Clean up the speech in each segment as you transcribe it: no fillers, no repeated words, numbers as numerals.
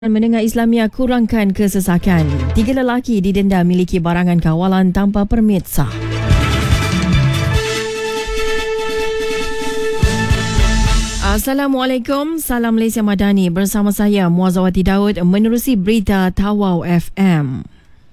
Menengah Islamia kurangkan kesesakan. 3 lelaki didenda miliki barangan kawalan tanpa permit sah. Assalamualaikum, salam Malaysia Madani. Bersama saya Muazzawati Daud menerusi berita Tawau FM.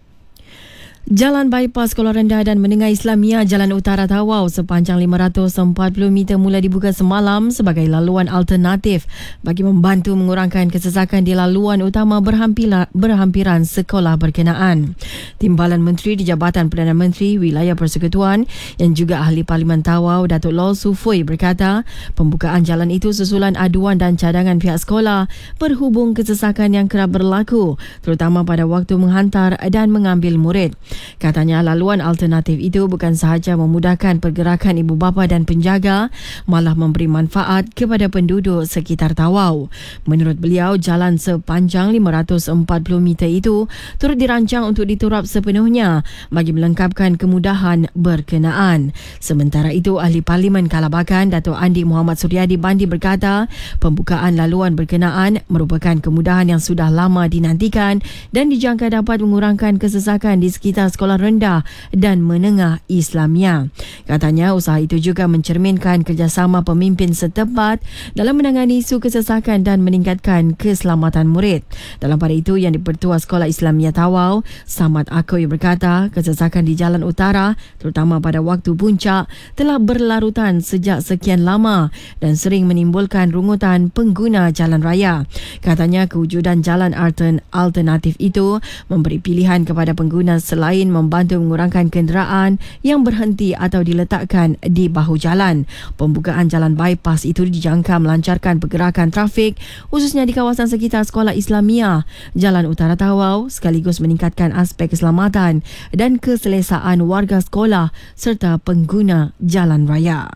Jalan bypass Sekolah Rendah dan Menengah Islamia Jalan Utara Tawau sepanjang 540 meter mula dibuka semalam sebagai laluan alternatif bagi membantu mengurangkan kesesakan di laluan utama berhampiran sekolah berkenaan. Timbalan Menteri di Jabatan Perdana Menteri Wilayah Persekutuan yang juga Ahli Parlimen Tawau Datuk Lol Sufui berkata pembukaan jalan itu susulan aduan dan cadangan pihak sekolah berhubung kesesakan yang kerap berlaku terutama pada waktu menghantar dan mengambil murid. Katanya laluan alternatif itu bukan sahaja memudahkan pergerakan ibu bapa dan penjaga, malah memberi manfaat kepada penduduk sekitar Tawau. Menurut beliau, jalan sepanjang 540 meter itu turut dirancang untuk diturap sepenuhnya bagi melengkapkan kemudahan berkenaan. Sementara itu, Ahli Parlimen Kalabakan Datuk Andi Muhammad Suryadi Bandi berkata, pembukaan laluan berkenaan merupakan kemudahan yang sudah lama dinantikan dan dijangka dapat mengurangkan kesesakan di sekitar Sekolah Rendah dan Menengah Islamia. Katanya usaha itu juga mencerminkan kerjasama pemimpin setempat dalam menangani isu kesesakan dan meningkatkan keselamatan murid. Dalam pada itu, Yang di-Pertua Sekolah Islamia Tawau, Samad Akoi berkata, kesesakan di Jalan Utara, terutama pada waktu puncak, telah berlarutan sejak sekian lama dan sering menimbulkan rungutan pengguna jalan raya. Katanya kewujudan jalan alternatif itu memberi pilihan kepada pengguna selain membantu mengurangkan kenderaan yang berhenti atau diletakkan di bahu jalan. Pembukaan jalan bypass itu dijangka melancarkan pergerakan trafik khususnya di kawasan sekitar Sekolah Islamia Jalan Utara Tawau sekaligus meningkatkan aspek keselamatan dan keselesaan warga sekolah serta pengguna jalan raya.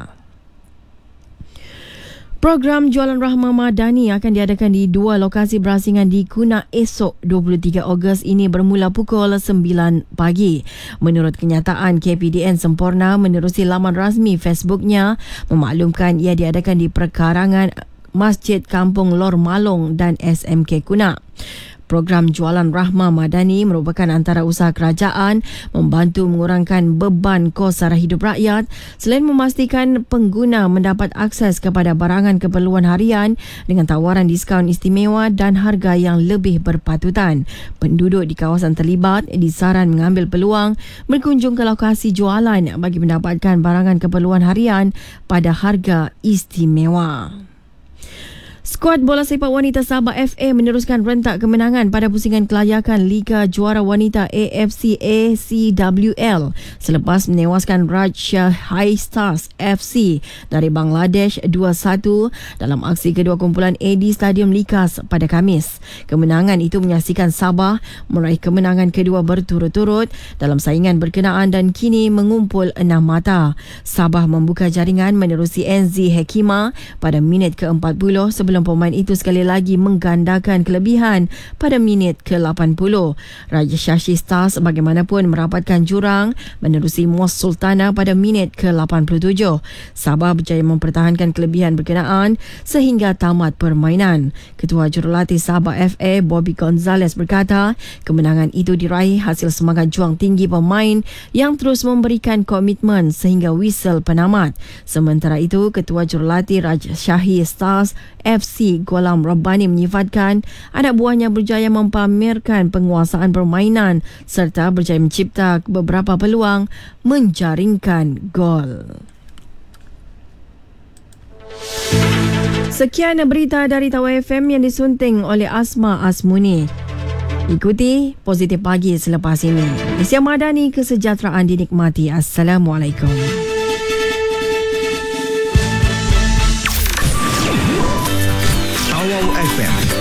Program Jualan Rahmah Madani akan diadakan di 2 lokasi berasingan di Kuna esok 23 Ogos ini bermula pukul 9 pagi. Menurut kenyataan, KPDN Semporna menerusi laman rasmi Facebooknya memaklumkan ia diadakan di perkarangan Masjid Kampung Lor Malong dan SMK Kuna. Program Jualan Rahmah Madani merupakan antara usaha kerajaan membantu mengurangkan beban kos sara hidup rakyat selain memastikan pengguna mendapat akses kepada barangan keperluan harian dengan tawaran diskaun istimewa dan harga yang lebih berpatutan. Penduduk di kawasan terlibat disaran mengambil peluang berkunjung ke lokasi jualan bagi mendapatkan barangan keperluan harian pada harga istimewa. Skuad bola sepak wanita Sabah FA meneruskan rentak kemenangan pada pusingan kelayakan Liga Juara Wanita AFC ACWL selepas menewaskan Rajshahi High Stars FC dari Bangladesh 2-1 dalam aksi kedua kumpulan A di Stadium Likas pada Khamis. Kemenangan itu menyaksikan Sabah meraih kemenangan kedua berturut-turut dalam saingan berkenaan dan kini mengumpul 6 mata. Sabah membuka jaringan menerusi NZ Hekima pada minit ke-40 sebelum pemain itu sekali lagi menggandakan kelebihan pada minit ke-80. Rajshahi Stars bagaimanapun merapatkan jurang menerusi Mos Sultana pada minit ke-87. Sabah berjaya mempertahankan kelebihan berkenaan sehingga tamat permainan. Ketua Jurulatih Sabah FA Bobby Gonzalez berkata, kemenangan itu diraih hasil semangat juang tinggi pemain yang terus memberikan komitmen sehingga whistle penamat. Sementara itu, Ketua Jurulatih Rajshahi Stars FC Ghulam Rabbani menyifatkan anak buahnya berjaya mempamerkan penguasaan permainan serta berjaya mencipta beberapa peluang menjaringkan gol. Sekian berita dari Tawau FM yang disunting oleh Asma Asmuni. Ikuti Positif Pagi selepas ini. Malaysia Madani, kesejahteraan dinikmati. Assalamualaikum.